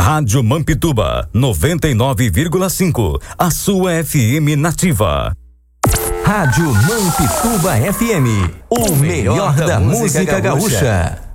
Rádio Mampituba, 99,5. A sua FM nativa. Rádio Mampituba FM, o melhor da música gaúcha.